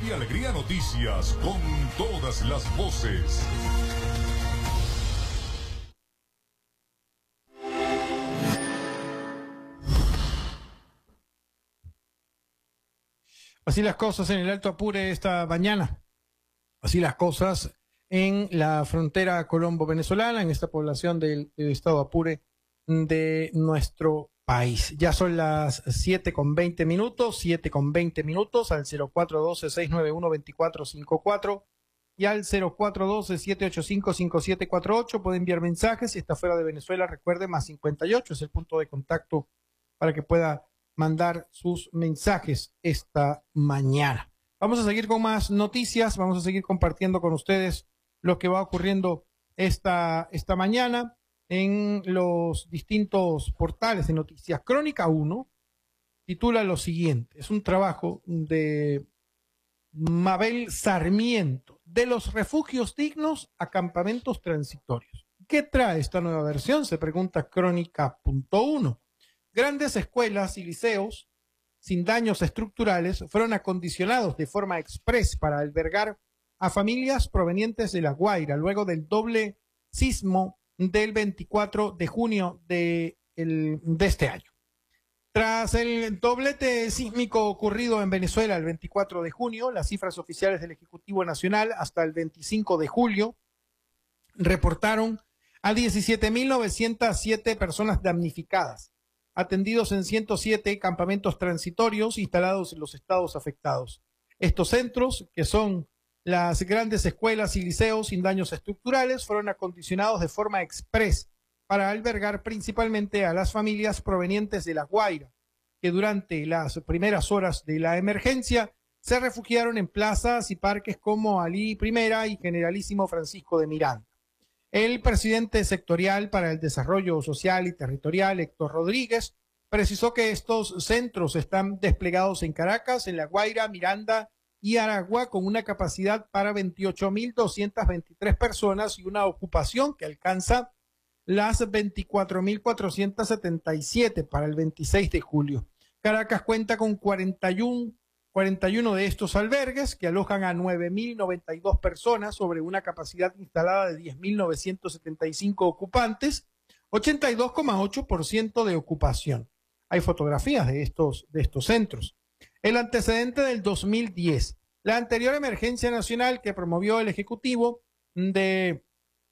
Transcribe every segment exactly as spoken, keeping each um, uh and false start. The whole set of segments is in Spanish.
y Alegría Noticias, con todas las voces. Así las cosas en el Alto Apure esta mañana. Así las cosas en la frontera colombo-venezolana, en esta población del, del estado Apure de nuestro país. Ya son las siete con veinte minutos, siete con veinte minutos al cero cuatro uno dos, seis nueve uno, dos cuatro cinco cuatro y al cero cuatro uno dos, siete ocho cinco, cinco siete cuatro ocho. Puede enviar mensajes. Si está fuera de Venezuela, recuerde, más cincuenta y ocho es el punto de contacto para que pueda mandar sus mensajes esta mañana. Vamos a seguir con más noticias, vamos a seguir compartiendo con ustedes lo que va ocurriendo esta, esta mañana en los distintos portales de noticias. Crónica uno titula lo siguiente, es un trabajo de Mabel Sarmiento, de los refugios dignos a campamentos transitorios. ¿Qué trae esta nueva versión? Se pregunta Crónica punto uno. Grandes escuelas y liceos sin daños estructurales fueron acondicionados de forma express para albergar a familias provenientes de La Guaira luego del doble sismo del veinticuatro de junio de, el, de este año. Tras el doblete sísmico ocurrido en Venezuela el veinticuatro de junio, las cifras oficiales del Ejecutivo Nacional hasta el veinticinco de julio reportaron a diecisiete mil novecientas siete personas damnificadas, atendidos en ciento siete campamentos transitorios instalados en los estados afectados. Estos centros, que son las grandes escuelas y liceos sin daños estructurales, fueron acondicionados de forma express para albergar principalmente a las familias provenientes de La Guaira, que durante las primeras horas de la emergencia se refugiaron en plazas y parques como Alí Primera y Generalísimo Francisco de Miranda. El presidente sectorial para el Desarrollo Social y Territorial, Héctor Rodríguez, precisó que estos centros están desplegados en Caracas, en La Guaira, Miranda y Aragua, con una capacidad para veintiocho mil doscientas veintitrés personas y una ocupación que alcanza las veinticuatro mil cuatrocientas setenta y siete para el veintiséis de julio. Caracas cuenta con cuarenta y uno, cuarenta y uno de estos albergues que alojan a nueve mil noventa y dos personas sobre una capacidad instalada de diez mil novecientos setenta y cinco ocupantes, ochenta y dos coma ocho por ciento de ocupación. Hay fotografías de estos, de estos centros. El antecedente del dos mil diez, la anterior emergencia nacional que promovió el Ejecutivo de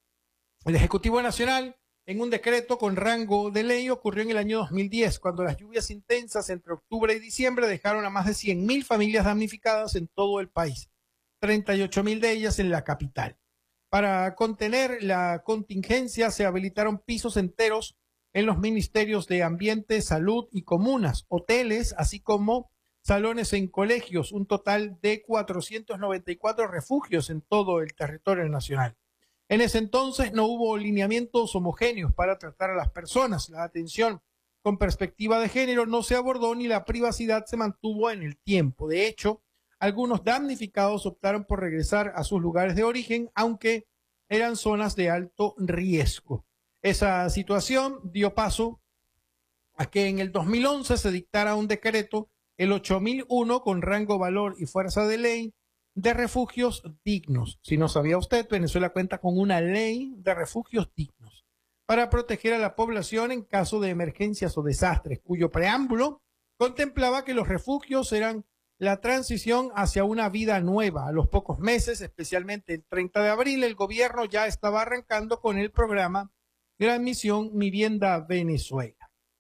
el Ejecutivo Nacional en un decreto con rango de ley, ocurrió en el año dos mil diez, cuando las lluvias intensas entre octubre y diciembre dejaron a más de cien mil familias damnificadas en todo el país, treinta y ocho mil de ellas en la capital. Para contener la contingencia se habilitaron pisos enteros en los ministerios de Ambiente, Salud y Comunas, hoteles, así como salones en colegios, un total de cuatrocientos noventa y cuatro refugios en todo el territorio nacional. En ese entonces no hubo lineamientos homogéneos para tratar a las personas. La atención con perspectiva de género no se abordó ni la privacidad se mantuvo en el tiempo. De hecho, algunos damnificados optaron por regresar a sus lugares de origen, aunque eran zonas de alto riesgo. Esa situación dio paso a que en el dos mil once se dictara un decreto, el ocho mil uno, con rango, valor y fuerza de ley, de refugios dignos. Si no sabía usted, Venezuela cuenta con una ley de refugios dignos para proteger a la población en caso de emergencias o desastres, cuyo preámbulo contemplaba que los refugios eran la transición hacia una vida nueva. A los pocos meses, especialmente el treinta de abril, el gobierno ya estaba arrancando con el programa Gran Misión Mi Vivienda Venezuela.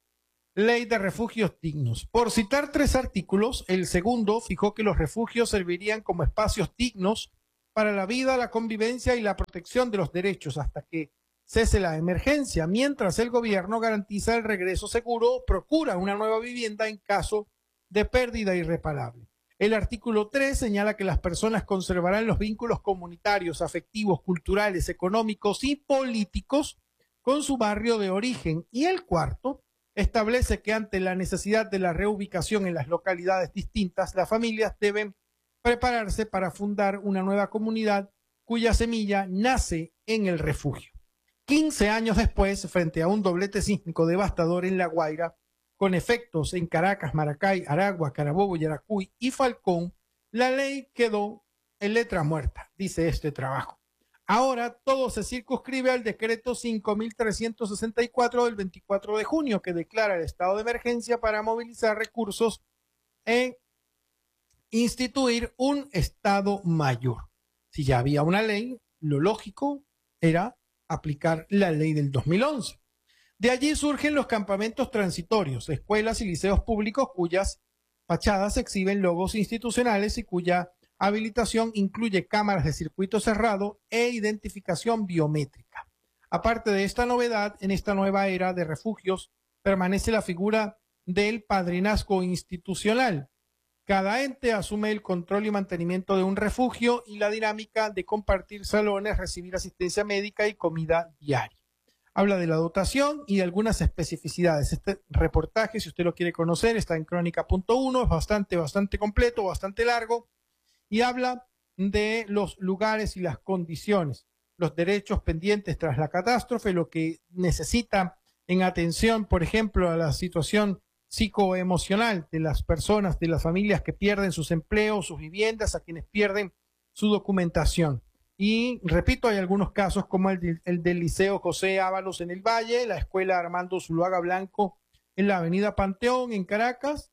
Ley de refugios dignos. Por citar tres artículos, el segundo fijó que los refugios servirían como espacios dignos para la vida, la convivencia y la protección de los derechos hasta que cese la emergencia, mientras el gobierno garantiza el regreso seguro o procura una nueva vivienda en caso de pérdida irreparable. El artículo tres señala que las personas conservarán los vínculos comunitarios, afectivos, culturales, económicos y políticos con su barrio de origen. Y el cuarto establece que ante la necesidad de la reubicación en las localidades distintas, las familias deben prepararse para fundar una nueva comunidad cuya semilla nace en el refugio. quince años después, frente a un doblete sísmico devastador en La Guaira, con efectos en Caracas, Maracay, Aragua, Carabobo, Yaracuy y Falcón, La ley quedó en letra muerta, dice este trabajo. Ahora todo se circunscribe al decreto cinco mil trescientos sesenta y cuatro del veinticuatro de junio, que declara el estado de emergencia para movilizar recursos e instituir un estado mayor. Si ya había una ley, lo lógico era aplicar la ley del dos mil once. De allí surgen los campamentos transitorios, escuelas y liceos públicos cuyas fachadas exhiben logos institucionales y cuya habilitación incluye cámaras de circuito cerrado e identificación biométrica. Aparte de esta novedad, en esta nueva era de refugios permanece la figura del padrinazgo institucional. Cada ente asume el control y mantenimiento de un refugio y la dinámica de compartir salones, recibir asistencia médica y comida diaria. Habla de la dotación y de algunas especificidades. Este reportaje, si usted lo quiere conocer, está en crónica punto uno, es bastante, bastante completo, bastante largo, y habla de los lugares y las condiciones, los derechos pendientes tras la catástrofe, lo que necesita en atención, por ejemplo, a la situación psicoemocional de las personas, de las familias que pierden sus empleos, sus viviendas, a quienes pierden su documentación. Y repito, hay algunos casos como el, de, el del Liceo José Ábalos en el Valle, la Escuela Armando Zuluaga Blanco en la Avenida Panteón en Caracas,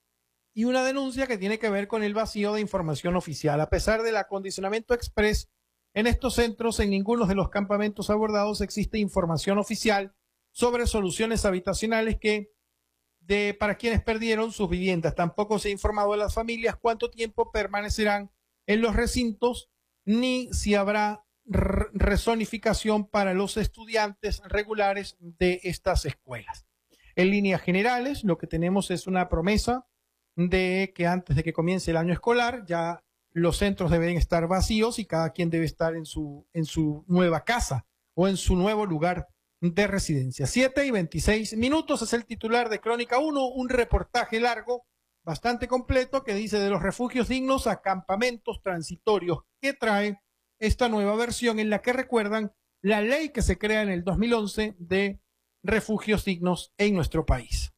y una denuncia que tiene que ver con el vacío de información oficial. A pesar del acondicionamiento express, en estos centros, en ninguno de los campamentos abordados existe información oficial sobre soluciones habitacionales que de para quienes perdieron sus viviendas. Tampoco se ha informado a las familias cuánto tiempo permanecerán en los recintos, ni si habrá rezonificación para los estudiantes regulares de estas escuelas. En líneas generales, lo que tenemos es una promesa de que antes de que comience el año escolar ya los centros deben estar vacíos y cada quien debe estar en su, en su nueva casa o en su nuevo lugar de residencia. siete y veintiséis minutos es el titular de Crónica uno, un reportaje largo, bastante completo, que dice de los refugios dignos a campamentos transitorios, que trae esta nueva versión en la que recuerdan la ley que se crea en el dos mil once de refugios dignos en nuestro país.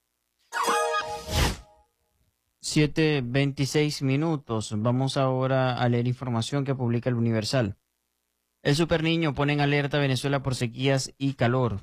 siete veintiséis minutos. Vamos ahora a leer información que publica el Universal. El Superniño pone en alerta a Venezuela por sequías y calor.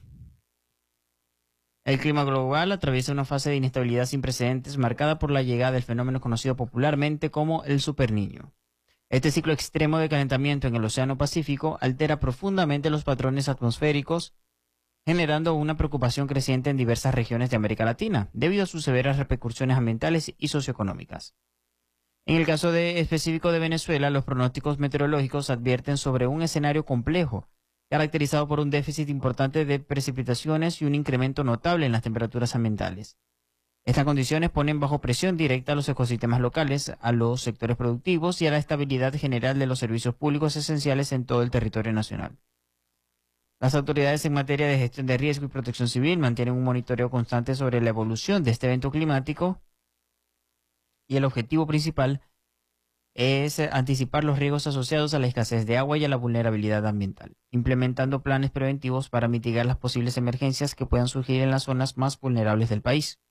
El clima global atraviesa una fase de inestabilidad sin precedentes marcada por la llegada del fenómeno conocido popularmente como el Superniño. Este ciclo extremo de calentamiento en el Océano Pacífico altera profundamente los patrones atmosféricos, generando una preocupación creciente en diversas regiones de América Latina, debido a sus severas repercusiones ambientales y socioeconómicas. En el caso de, específico de Venezuela, los pronósticos meteorológicos advierten sobre un escenario complejo, caracterizado por un déficit importante de precipitaciones y un incremento notable en las temperaturas ambientales. Estas condiciones ponen bajo presión directa a los ecosistemas locales, a los sectores productivos y a la estabilidad general de los servicios públicos esenciales en todo el territorio nacional. Las autoridades en materia de gestión de riesgo y protección civil mantienen un monitoreo constante sobre la evolución de este evento climático y el objetivo principal es anticipar los riesgos asociados a la escasez de agua y a la vulnerabilidad ambiental, implementando planes preventivos para mitigar las posibles emergencias que puedan surgir en las zonas más vulnerables del país.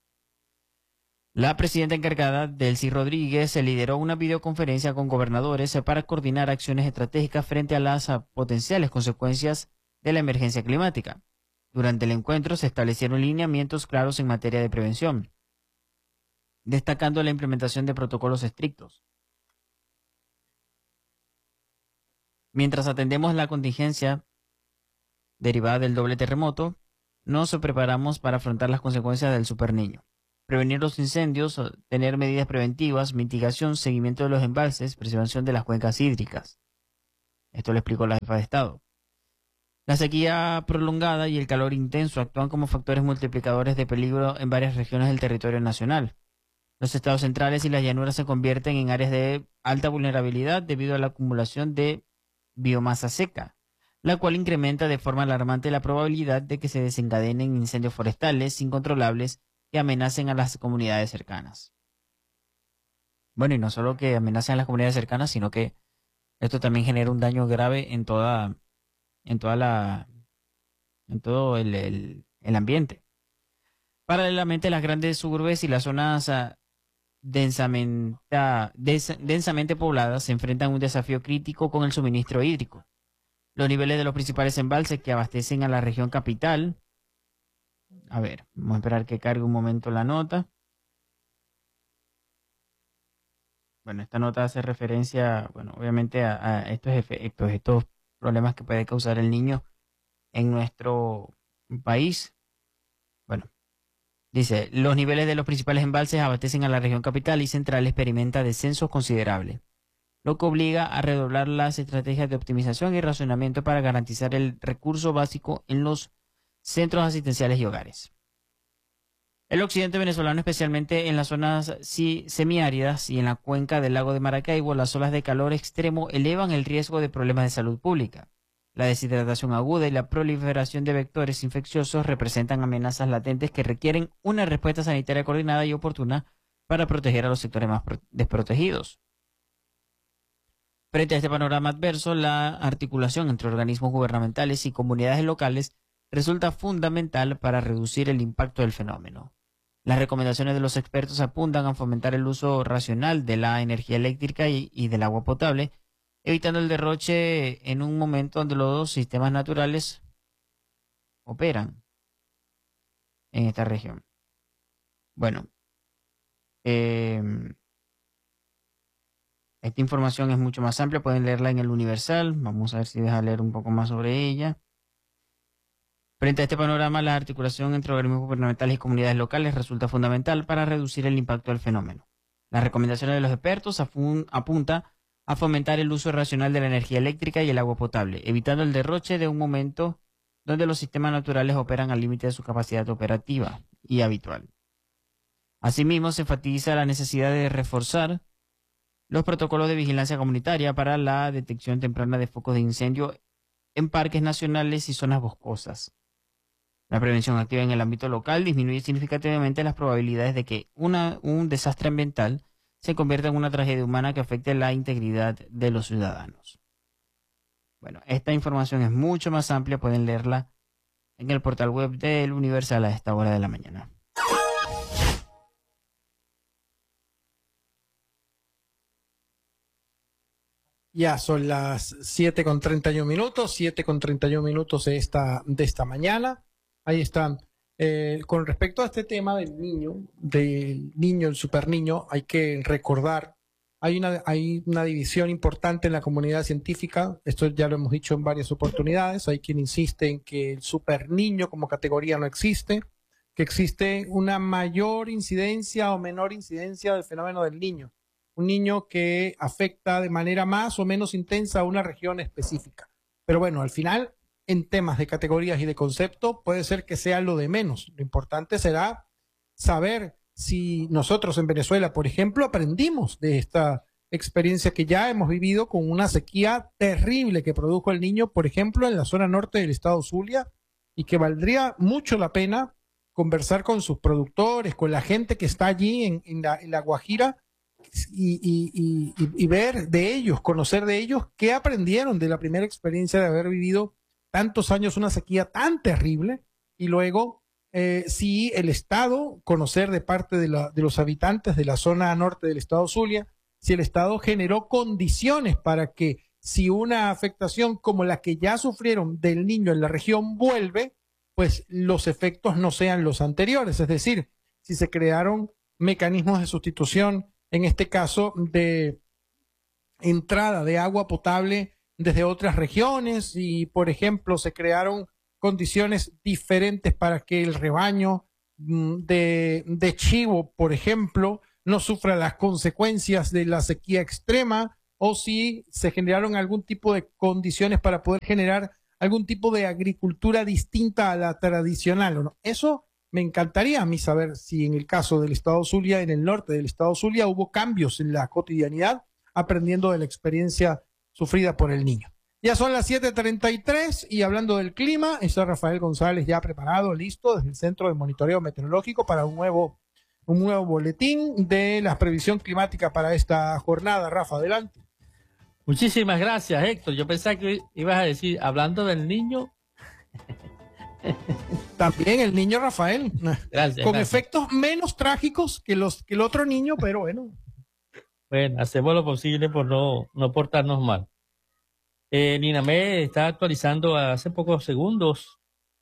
La presidenta encargada, Delcy Rodríguez, lideró una videoconferencia con gobernadores para coordinar acciones estratégicas frente a las potenciales consecuencias de la emergencia climática. Durante el encuentro se establecieron lineamientos claros en materia de prevención, destacando la implementación de protocolos estrictos. Mientras atendemos la contingencia derivada del doble terremoto, nos preparamos para afrontar las consecuencias del Superniño. Prevenir los incendios, tener medidas preventivas, mitigación, seguimiento de los embalses, preservación de las cuencas hídricas. Esto lo explicó la jefa de Estado. La sequía prolongada y el calor intenso actúan como factores multiplicadores de peligro en varias regiones del territorio nacional. Los estados centrales y las llanuras se convierten en áreas de alta vulnerabilidad debido a la acumulación de biomasa seca, la cual incrementa de forma alarmante la probabilidad de que se desencadenen incendios forestales incontrolables que amenacen a las comunidades cercanas. Bueno, y no solo que amenacen a las comunidades cercanas, sino que esto también genera un daño grave en toda, en toda la, en todo el, el, el ambiente. Paralelamente, las grandes urbes y las zonas uh, densamente, dens, densamente pobladas se enfrentan a un desafío crítico con el suministro hídrico. Los niveles de los principales embalses que abastecen a la región capital. A ver, vamos a esperar que cargue un momento la nota. Bueno, esta nota hace referencia, bueno, obviamente a, a estos efectos, estos problemas que puede causar el niño en nuestro país. Bueno, dice, los niveles de los principales embalses abastecen a la región capital y central experimenta descensos considerables, lo que obliga a redoblar las estrategias de optimización y racionamiento para garantizar el recurso básico en los centros asistenciales y hogares. El occidente venezolano, especialmente en las zonas semiáridas y en la cuenca del lago de Maracaibo, las olas de calor extremo elevan el riesgo de problemas de salud pública. La deshidratación aguda y la proliferación de vectores infecciosos representan amenazas latentes que requieren una respuesta sanitaria coordinada y oportuna para proteger a los sectores más desprotegidos. Frente a este panorama adverso, la articulación entre organismos gubernamentales y comunidades locales resulta fundamental para reducir el impacto del fenómeno. Las recomendaciones de los expertos apuntan a fomentar el uso racional de la energía eléctrica y, y del agua potable, evitando el derroche en un momento donde los dos sistemas naturales operan en esta región. Bueno, eh, esta información es mucho más amplia, pueden leerla en el Universal. Vamos a ver si deja leer un poco más sobre ella. Frente a este panorama, la articulación entre organismos gubernamentales y comunidades locales resulta fundamental para reducir el impacto del fenómeno. Las recomendaciones de los expertos apuntan a fomentar el uso racional de la energía eléctrica y el agua potable, evitando el derroche de un momento donde los sistemas naturales operan al límite de su capacidad operativa y habitual. Asimismo, se enfatiza la necesidad de reforzar los protocolos de vigilancia comunitaria para la detección temprana de focos de incendio en parques nacionales y zonas boscosas. La prevención activa en el ámbito local disminuye significativamente las probabilidades de que una, un desastre ambiental se convierta en una tragedia humana que afecte la integridad de los ciudadanos. Bueno, esta información es mucho más amplia, pueden leerla en el portal web del Universal a esta hora de la mañana. Ya son las siete con treinta y uno minutos, siete con treinta y uno minutos de esta, de esta mañana. Ahí están. Eh, con respecto a este tema del niño, del niño, el super niño, hay que recordar, hay una, hay una división importante en la comunidad científica, esto ya lo hemos dicho en varias oportunidades, hay quien insiste en que el super niño como categoría no existe, que existe una mayor incidencia o menor incidencia del fenómeno del niño, un niño que afecta de manera más o menos intensa a una región específica. Pero bueno, al final, en temas de categorías y de concepto, puede ser que sea lo de menos. Lo importante será saber si nosotros en Venezuela, por ejemplo, aprendimos de esta experiencia que ya hemos vivido con una sequía terrible que produjo el niño, por ejemplo, en la zona norte del estado Zulia, y que valdría mucho la pena conversar con sus productores, con la gente que está allí en, en, la, en la Guajira, y, y, y, y ver de ellos, conocer de ellos qué aprendieron de la primera experiencia de haber vivido tantos años una sequía tan terrible, y luego eh, si el Estado, conocer de parte de, la, de los habitantes de la zona norte del estado Zulia, si el Estado generó condiciones para que si una afectación como la que ya sufrieron del niño en la región vuelve, pues los efectos no sean los anteriores, es decir, si se crearon mecanismos de sustitución, en este caso de entrada de agua potable desde otras regiones, y por ejemplo se crearon condiciones diferentes para que el rebaño de, de chivo, por ejemplo, no sufra las consecuencias de la sequía extrema, o si se generaron algún tipo de condiciones para poder generar algún tipo de agricultura distinta a la tradicional, ¿o no? Eso me encantaría a mí saber si en el caso del estado Zulia, en el norte del estado Zulia, hubo cambios en la cotidianidad aprendiendo de la experiencia sufrida por el niño. Ya son las siete treinta y tres y hablando del clima, está Rafael González ya preparado, listo, desde el Centro de Monitoreo Meteorológico para un nuevo, un nuevo boletín de la previsión climática para esta jornada. Rafa, adelante. Muchísimas gracias, Héctor. Yo pensaba que ibas a decir, hablando del niño. También el niño Rafael, Gracias, con gracias. efectos menos trágicos que los que el otro niño, pero bueno. Bueno, hacemos lo posible por no, no portarnos mal. Eh, Ninamé está actualizando hace pocos segundos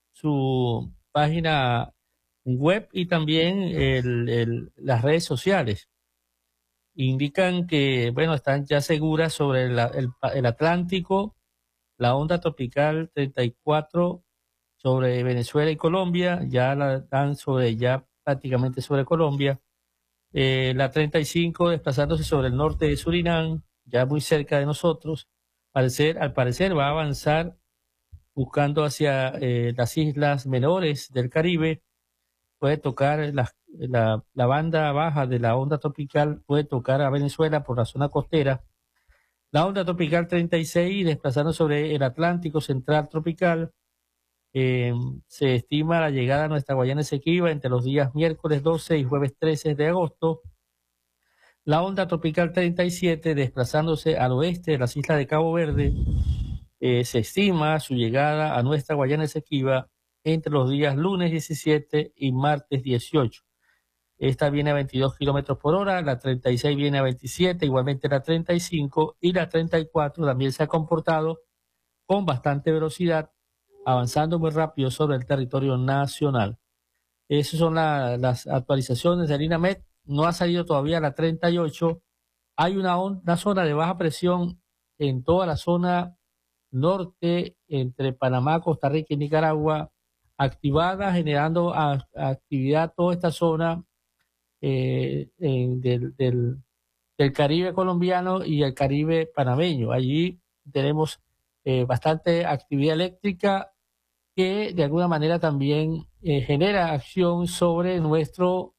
su página web y también el- el- las redes sociales. Indican que, bueno, están ya seguras sobre la- el, pa- el Atlántico, la onda tropical treinta y cuatro sobre Venezuela y Colombia, ya la dan sobre, ya prácticamente sobre Colombia. Eh, la treinta y cinco desplazándose sobre el norte de Surinam, ya muy cerca de nosotros. Parecer, al parecer va a avanzar buscando hacia eh, las islas menores del Caribe, puede tocar las- la, la banda baja de la onda tropical, puede tocar a Venezuela por la zona costera. La onda tropical treinta y seis desplazando sobre el Atlántico central tropical, eh, se estima la llegada a nuestra Guayana Esequiba entre los días miércoles doce y jueves trece de agosto. La onda tropical treinta y siete desplazándose al oeste de las islas de Cabo Verde, eh, se estima su llegada a nuestra Guayana Esequiba entre los días lunes diecisiete y martes dieciocho. Esta viene a veintidós kilómetros por hora, la treinta y seis viene a veintisiete, igualmente la treinta y cinco, y la treinta y cuatro también se ha comportado con bastante velocidad, avanzando muy rápido sobre el territorio nacional. Esas son la- las actualizaciones de Linamet. No ha salido todavía la treinta y ocho. Hay una, on- una zona de baja presión en toda la zona norte, entre Panamá, Costa Rica y Nicaragua, activada, generando a- actividad toda esta zona eh, en- del, del, del Caribe colombiano y el Caribe panameño. Allí tenemos eh, bastante actividad eléctrica que de alguna manera también eh, genera acción sobre nuestro,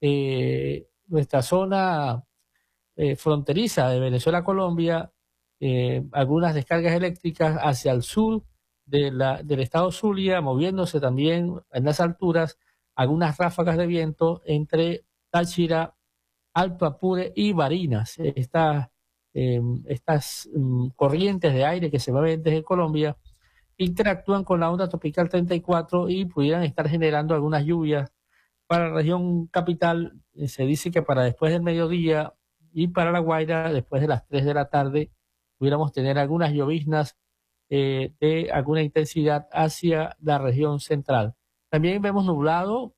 eh, nuestra zona eh, fronteriza de Venezuela-Colombia, eh, algunas descargas eléctricas hacia el sur de la, del estado Zulia, moviéndose también en las alturas, algunas ráfagas de viento entre Táchira, Alto Apure y Barinas. Estas, eh, estas mm, corrientes de aire que se mueven desde Colombia interactúan con la onda tropical treinta y cuatro y pudieran estar generando algunas lluvias para la región capital. Eh, se dice que para después del mediodía y para La Guaira, después de las tres de la tarde, pudiéramos tener algunas lloviznas eh, de alguna intensidad hacia la región central. También vemos nublado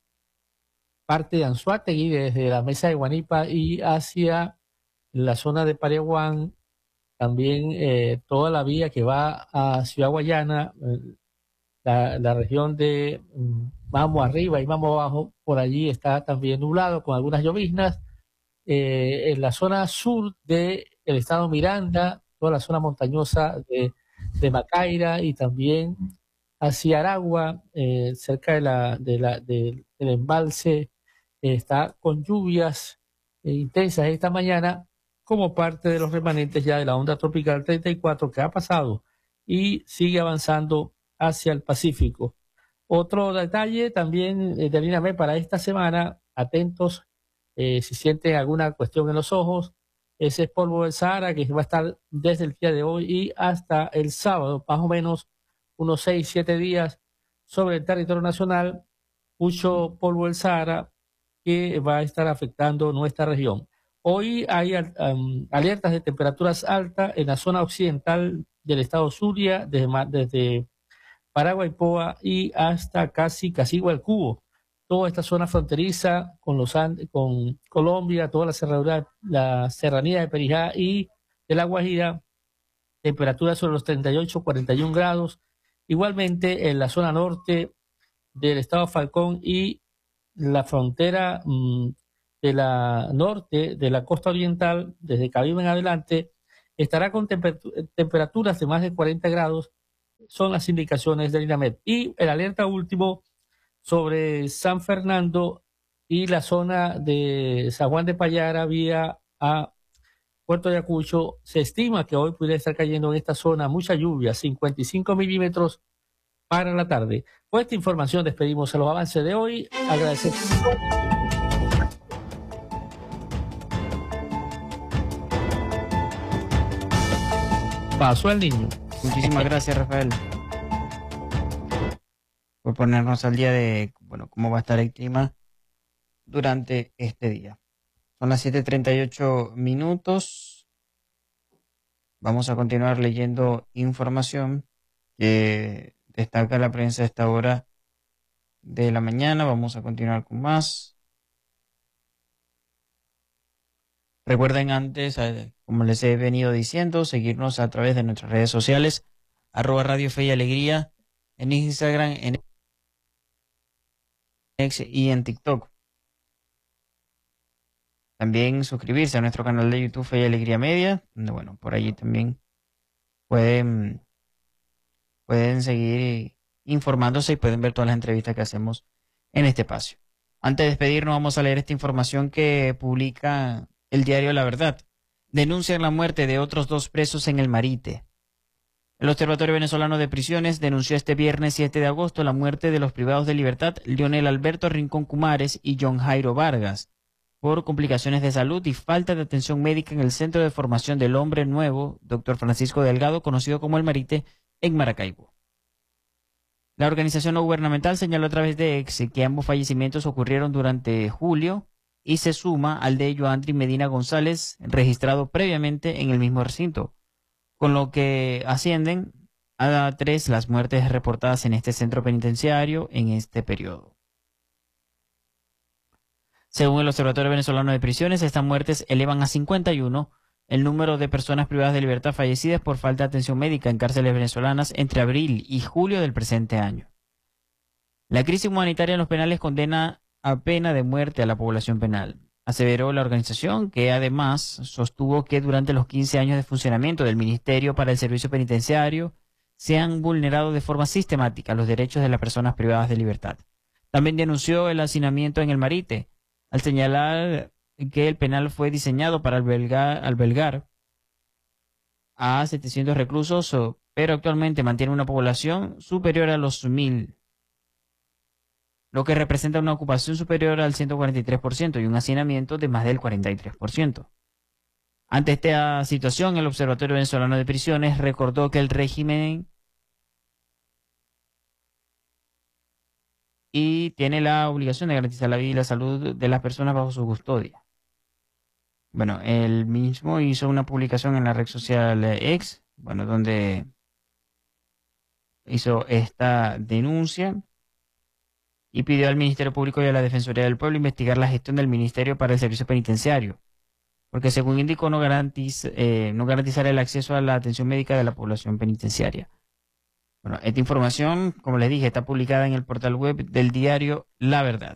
parte de Anzoátegui desde la mesa de Guanipa y hacia la zona de Pareguán, también eh, toda la vía que va a Ciudad Guayana, eh, la, la región de mm, Mamo arriba y Mamo abajo, por allí está también nublado con algunas lloviznas. Eh, en la zona sur del estado Miranda, toda la zona montañosa de, de Macaira y también hacia Aragua, eh, cerca de la, de la, de- del embalse, eh, está con lluvias eh, intensas esta mañana como parte de los remanentes ya de la onda tropical treinta y cuatro que ha pasado y sigue avanzando hacia el Pacífico. Otro detalle también eh, de Linamé para esta semana, atentos eh, si sienten alguna cuestión en los ojos, ese es polvo del Sahara que va a estar desde el día de hoy y hasta el sábado, más o menos unos seis, siete días sobre el territorio nacional, mucho polvo del Sahara que va a estar afectando nuestra región. Hoy hay al- am, alertas de temperaturas altas en la zona occidental del estado Zulia, desde, ma- desde Paraguaypoa y hasta casi Casigua el Cubo. Toda esta zona fronteriza con los Andes, con Colombia, toda la serranía, la serranía de Perijá y de La Guajira, temperaturas sobre los treinta y ocho, cuarenta y uno grados. Igualmente en la zona norte del estado Falcón y la frontera mm, de la norte de la costa oriental, desde Caribe en adelante, estará con temper- temperaturas de más de cuarenta grados, son las indicaciones del INAMED. Y el alerta último sobre San Fernando y la zona de San Juan de Payara vía a Puerto Ayacucho, se estima que hoy pudiera estar cayendo en esta zona mucha lluvia, cincuenta y cinco milímetros para la tarde. Con esta información despedimos a los avances de hoy. Agradecemos. Pasó el niño. Muchísimas gracias, Rafael. Por por ponernos al día de, bueno, cómo va a estar el clima durante este día. Son las siete treinta y ocho minutos. Vamos a continuar leyendo información que destaca la prensa a esta hora de la mañana. Vamos a continuar con más. Recuerden antes, como les he venido diciendo, seguirnos a través de nuestras redes sociales, arroba Radio Fe y Alegría, en Instagram, en X y en TikTok. También suscribirse a nuestro canal de YouTube Fe y Alegría Media, donde bueno, por allí también pueden, pueden seguir informándose y pueden ver todas las entrevistas que hacemos en este espacio. Antes de despedirnos, vamos a leer esta información que publica el diario La Verdad. Denuncian la muerte de otros dos presos en el Marite. El Observatorio Venezolano de Prisiones denunció este viernes siete de agosto la muerte de los privados de libertad Leonel Alberto Rincón Cumares y John Jairo Vargas por complicaciones de salud y falta de atención médica en el Centro de Formación del Hombre Nuevo, doctor Francisco Delgado, conocido como El Marite, en Maracaibo. La organización no gubernamental señaló a través de X que ambos fallecimientos ocurrieron durante julio y se suma al de Joandri Medina González, registrado previamente en el mismo recinto, con lo que ascienden a tres las muertes reportadas en este centro penitenciario en este periodo. Según el Observatorio Venezolano de Prisiones, estas muertes elevan a cincuenta y uno el número de personas privadas de libertad fallecidas por falta de atención médica en cárceles venezolanas entre abril y julio del presente año. La crisis humanitaria en los penales condena a pena de muerte a la población penal, aseveró la organización, que además sostuvo que durante los quince años de funcionamiento del Ministerio para el Servicio Penitenciario se han vulnerado de forma sistemática los derechos de las personas privadas de libertad. También denunció el hacinamiento en el Marite, al señalar que el penal fue diseñado para albergar, albergar a setecientos reclusos, pero actualmente mantiene una población superior a los mil, lo que representa una ocupación superior al ciento cuarenta y tres por ciento y un hacinamiento de más del cuarenta y tres por ciento. Ante esta situación, el Observatorio Venezolano de Prisiones recordó que el régimen y tiene la obligación de garantizar la vida y la salud de las personas bajo su custodia. Bueno, él mismo hizo una publicación en la red social X, bueno, donde hizo esta denuncia y pidió al Ministerio Público y a la Defensoría del Pueblo investigar la gestión del Ministerio para el Servicio Penitenciario, porque según indicó no, garantiza, eh, no garantizará el acceso a la atención médica de la población penitenciaria. Bueno, esta información, como les dije, está publicada en el portal web del diario La Verdad.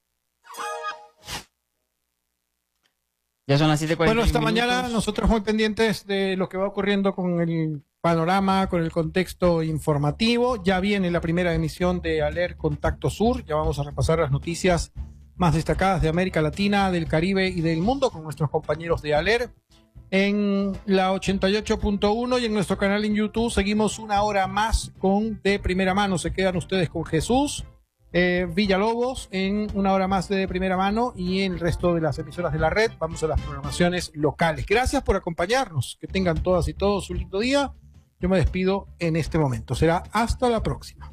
Ya son las siete cuarenta. Bueno, esta mañana nosotros muy pendientes de lo que va ocurriendo con el panorama, con el contexto informativo. Ya viene la primera emisión de Aler Contacto Sur. Ya vamos a repasar las noticias más destacadas de América Latina, del Caribe y del mundo con nuestros compañeros de Aler. En la ochenta y ocho punto uno y en nuestro canal en YouTube seguimos una hora más con De Primera Mano. Se quedan ustedes con Jesús eh, Villalobos en una hora más de Primera Mano, y en el resto de las emisoras de la red vamos a las programaciones locales. Gracias por acompañarnos. Que tengan todas y todos un lindo día. Yo me despido en este momento. Será hasta la próxima.